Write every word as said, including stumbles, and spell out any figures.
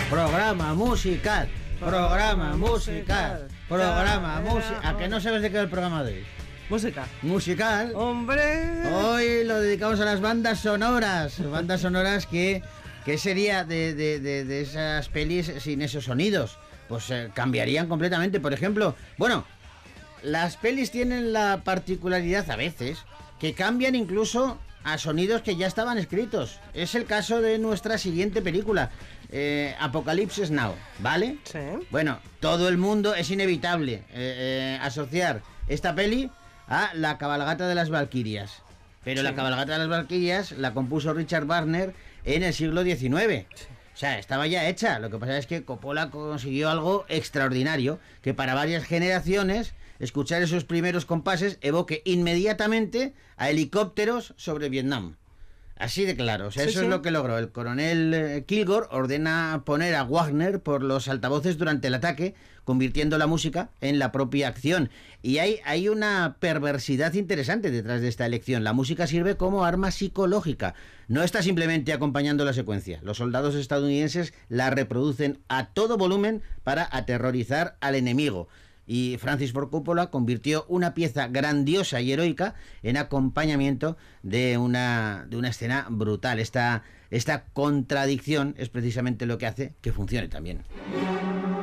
Programa musical, programa musical, programa musical. ¿A que no sabes de qué es el programa de hoy? Música. Musical. ¡Hombre! Hoy lo dedicamos a las bandas sonoras. Bandas sonoras que... ¿Qué sería de, de, de, de esas pelis sin esos sonidos? Pues eh, cambiarían completamente. Por ejemplo, bueno, las pelis tienen la particularidad a veces que cambian incluso a sonidos que ya estaban escritos. Es el caso de nuestra siguiente película, eh, Apocalipsis Now, ¿vale? Sí. Bueno, todo el mundo es inevitable eh, eh, asociar esta peli a La cabalgata de las Valquirias. Pero sí. La cabalgata de las Valquirias la compuso Richard Wagner en el siglo diecinueve. Sí. O sea, estaba ya hecha. Lo que pasa es que Coppola consiguió algo extraordinario, que para varias generaciones escuchar esos primeros compases evoque inmediatamente a helicópteros sobre Vietnam. Así de claro, o sea, sí, eso sí. es lo que logró. El coronel Kilgore ordena poner a Wagner por los altavoces durante el ataque, convirtiendo la música en la propia acción. Y hay, hay una perversidad interesante detrás de esta elección. La música sirve como arma psicológica. No está simplemente acompañando la secuencia. Los soldados estadounidenses la reproducen a todo volumen para aterrorizar al enemigo. Y Francis Ford Coppola convirtió una pieza grandiosa y heroica en acompañamiento de una, de una escena brutal. Esta, esta contradicción es precisamente lo que hace que funcione también.